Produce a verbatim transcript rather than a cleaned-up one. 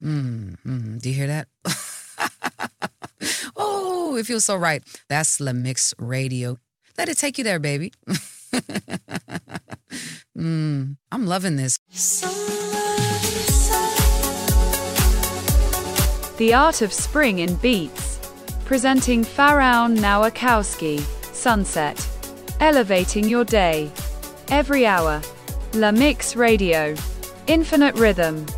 Mm, mm, do you hear that? Oh, it feels so right. That's La Mix Radio. Let it take you there, baby. mm, I'm loving this. The Art of Spring in Beats. Presenting Pharaon Nowakowski. Sunset. Elevating your day. Every hour. La Mix Radio. Infinite rhythm.